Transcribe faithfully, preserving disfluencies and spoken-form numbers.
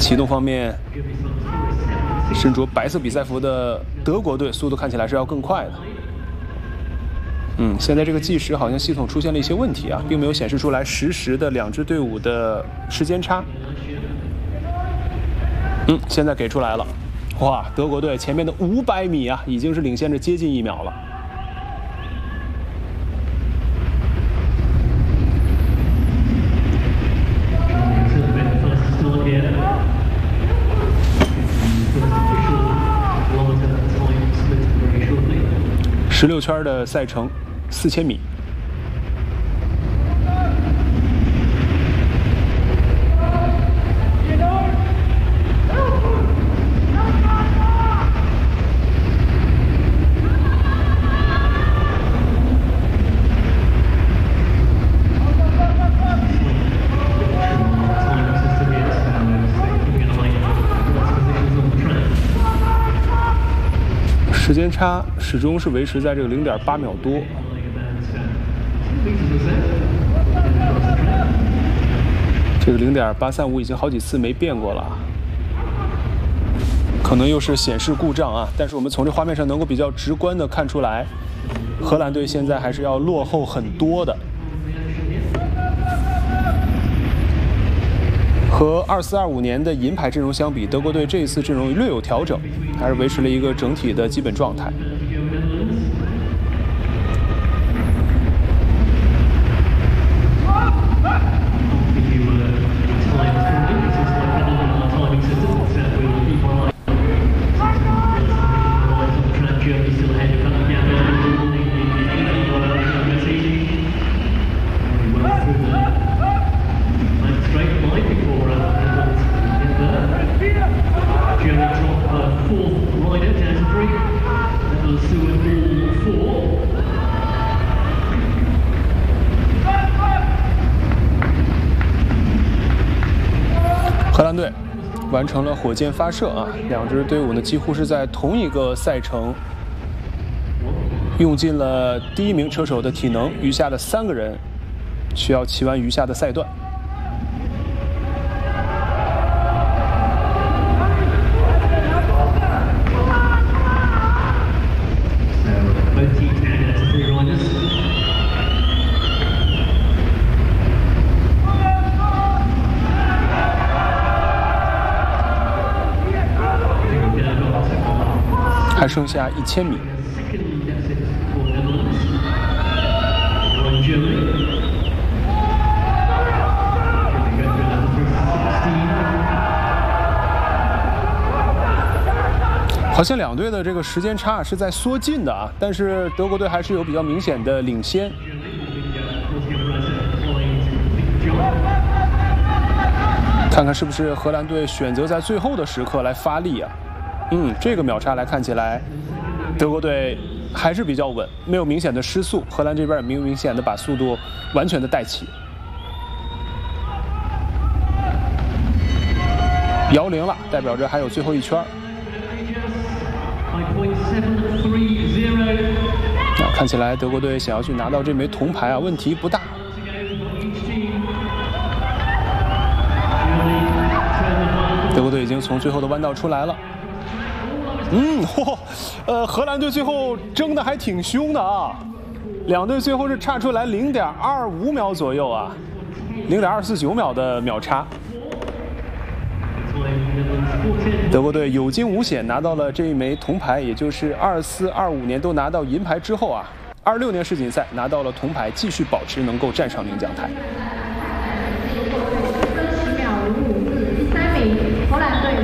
启动方面，身着白色比赛服的德国队速度看起来是要更快的。嗯，现在这个计时好像系统出现了一些问题啊，并没有显示出来实时的两支队伍的时间差。嗯，现在给出来了。哇，德国队前面的五百米啊，已经是领先着接近一秒了。十六圈的赛程，四千米。时间差始终是维持在这个零点八秒多。这个零点八三五已经好几次没变过了，可能又是显示故障啊。但是我们从这画面上能够比较直观的看出来，荷兰队现在还是要落后很多的。和二四二五年的银牌阵容相比，德国队这一次阵容略有调整，还是维持了一个整体的基本状态。荷兰队完成了火箭发射啊，两支队伍呢几乎是在同一个赛程用尽了第一名车手的体能，余下的三个人需要骑完余下的赛段。还剩下一千米。好像两队的这个时间差是在缩近的啊，但是德国队还是有比较明显的领先。看看是不是荷兰队选择在最后的时刻来发力啊？嗯，这个秒差来看起来，德国队还是比较稳，没有明显的失速。荷兰这边也没有明显的把速度完全的带起。摇铃了，代表着还有最后一圈。那看起来德国队想要去拿到这枚铜牌啊，问题不大。德国队已经从最后的弯道出来了。嗯，嚯，呃，荷兰队最后争的还挺凶的啊，两队最后是差出来零点二五秒左右啊，零点二四九秒的秒差。德国队有惊无险拿到了这一枚铜牌，也就是二四二五年都拿到银牌之后啊，二六年世锦赛拿到了铜牌，继续保持能够站上领奖台。 十秒五五四，第三名荷兰队。